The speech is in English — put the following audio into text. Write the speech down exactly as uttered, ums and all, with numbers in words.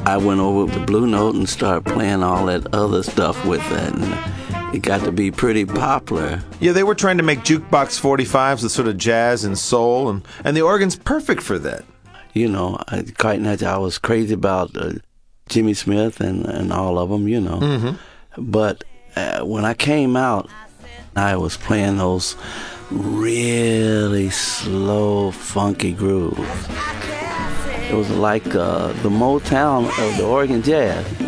I went over to Blue Note and started playing all that other stuff with it, and it got to be pretty popular. Yeah, they were trying to make jukebox forty-fives with sort of jazz and soul, and, and the organ's perfect for that. You know, I, quite naturally, I was crazy about uh, Jimmy Smith and, and all of them, you know. Mm-hmm. But uh, when I came out, I was playing those really slow, funky grooves. It was like uh, the Motown of the organ jazz.